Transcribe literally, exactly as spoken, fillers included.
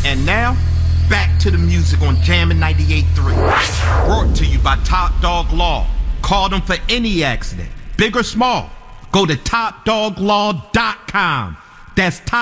And now, back to the music on Jammin' ninety-eight point three. Brought to you by Top Dog Law. Call them for any accident, big or small. Go to top dog law dot com. That's top